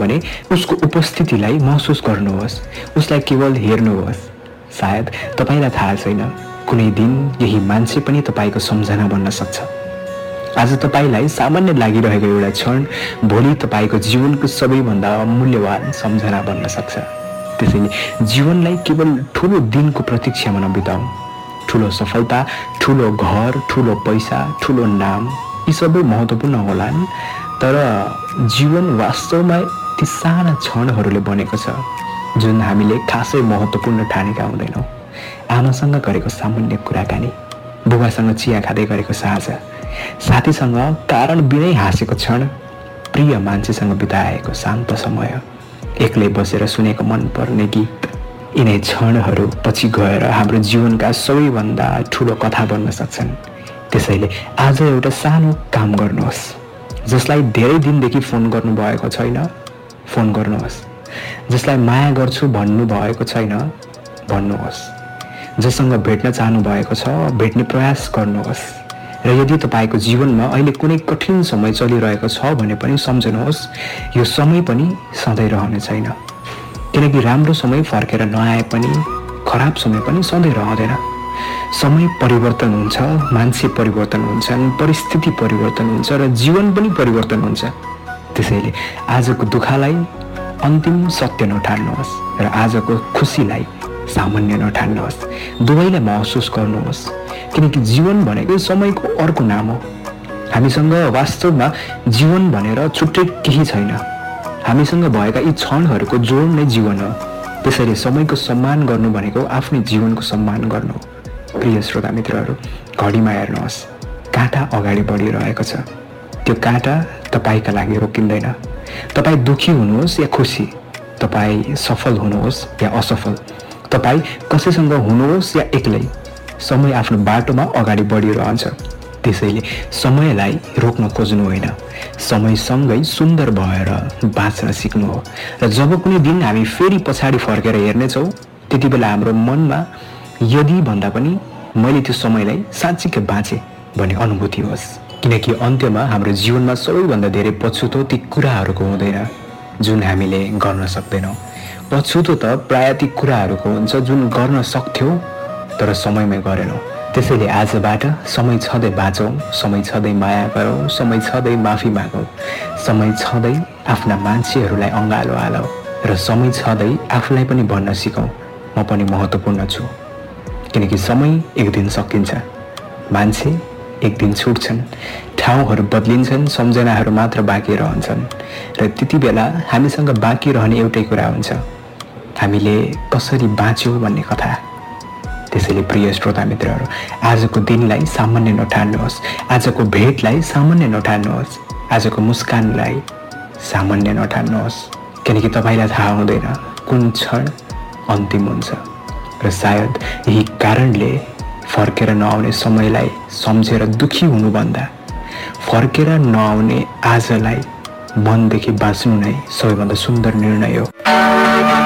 भने उसको उपस्थितिलाई महसुस गर्नुहोस्, उसलाई केवल हेर्नुहोस्। सायद तपाईलाई थाहा छैन, कुनै दिन यही मान्छे पनि तपाईको सम्झना बन्न सक्छ। आज तपाईलाई सामान्य लागिरहेको एउटा क्षण भोलि तपाईको जीवनको सबैभन्दा मूल्यवान सम्झना बन्न सक्छ। त्यसैले जीवनलाई केवल ठूलो दिनको प्रतीक्षामा नबिताऊ। ठूलो सफलता, ठूलो घर, ठूलो पैसा, ठूलो नाम यी सबै महत्त्वपूर्ण होलान्, तर जीवन वास्तवमा ती साना क्षणहरूले बनेको छ जुन हामीले खासै महत्त्वपूर्ण ठानेका हुँदैनौँ। आमासँग गरेको सामान्य कुराकानी, बुबासँग चिया खाँदै गरेको साझा, साथीसँग कारण बिनै हाँसेको क्षण, प्रिय मान्छेसँग बिताएको शान्त समय, एक्लै बसेर सुनेको मनपर्ने गीत, यिनै क्षणहरू पछि गएर हाम्रो जीवनका सबैभन्दा ठुलो कथा बन्न सक्छन्। त्यसैले आज एउटा सानो काम गर्नुहोस्। जसलाई धेरै दिनदेखि फोन गर्नुभएको छैन, फोन गर्नुहोस्। जसलाई माया गर्छु भन्नुभएको छैन, भन्नुहोस्। जससँग भेट्न चाहनु भएको छ, भेट्ने प्रयास गर्नुहोस्। र यदि तपाईको जीवनमा अहिले कुनै कठिन समय चलिरहेको छ भने पनि सम्झनुहोस्, यो समय पनि सधैँ रहने छैन। किनकि राम्रो समय फर्केर नआए पनि खराब समय पनि सधैँ रहँदैन। समय परिवर्तन हुन्छ, मान्छे परिवर्तन हुन्छन्, परिस्थिति परिवर्तन हुन्छ र जीवन पनि परिवर्तन हुन्छ। त्यसैले आजको दुःखलाई अन्तिम सत्य नठान्नुहोस् र आजको खुसीलाई सामान्य नठान्नुहोस्। दुवैलाई महसुस गर्नुहोस्, किनकि जीवन भनेको समयको अर्को नाम हो। हामीसँग वास्तवमा जीवन भनेर छुट्टै केही छैन। हामीसँग भएका यी क्षणहरूको जोड नै जीवन हो। त्यसैले समयको सम्मान गर्नु भनेको आफ्नै जीवनको सम्मान गर्नु हो। प्रिय श्रोता मित्रहरू, घडीमा हेर्नुहोस्, काँटा अगाडि बढिरहेको छ। त्यो काँटा तपाईका लागि रोकिँदैन। तपाईँ दुखी हुनुहोस् या खुसी, तपाईँ सफल हुनुहोस् या असफल, तपाईँ कसैसँग हुनुहोस् या एक्लै, समय आफ्नो बाटोमा अगाडि बढिरहन्छ। त्यसैले समयलाई रोक्न खोज्नु होइन, समयसँगै सुन्दर भएर बाँच्न सिक्नु हो। र जब कुनै दिन हामी फेरि पछाडि फर्केर हेर्नेछौँ, त्यति बेला हाम्रो मनमा यदि भन्दा पनि मैले त्यो समयलाई साँच्चीकै बाँचेँ भन्ने अनुभूति होस्। किनकि अन्त्यमा हाम्रो जीवनमा सबैभन्दा धेरै पछुतो ती कुराहरूको हुँदैन जुन हामीले गर्न सक्दैनौँ। पछुतो त प्रायः ती कुराहरूको हुन्छ जुन गर्न सक्थ्यौँ तर समयमै गरेनौँ। त्यसैले आजबाट समय छँदै बाँचौँ, समय छँदै माया गरौँ, समय छँदै माफी मागौँ, समय छँदै आफ्ना मान्छेहरूलाई अँगालो हालौँ र समय छँदै आफूलाई पनि भन्न सिकौँ, म पनि महत्त्वपूर्ण छु। किनकि समय एक दिन सकिन्छ, मान्छे एक दिन छुट्छन्, ठाउँहरू बदलिन्छन्, सम्झनाहरू मात्र बाँकी रहन्छन्। र त्यति बेला हामीसँग बाँकी रहने एउटै कुरा हुन्छ, हामीले कसरी बाँच्यौँ भन्ने कथा। त्यसैले प्रिय श्रोता मित्रहरू, आजको दिनलाई सामान्य नठान्नुहोस्, आजको भेटलाई सामान्य नठान्नुहोस्, आजको मुस्कानलाई सामान्य नठान्नुहोस्। किनकि तपाईँलाई थाहा हुँदैन कुन क्षण अन्तिम हुन्छ। र सायद यही कारणले फर्केर नआउने समयलाई सम्झेर दुखी हुनुभन्दा फर्केर नआउने आजलाई मनदेखि बाँच्नु नै सबैभन्दा सुन्दर निर्णय हो।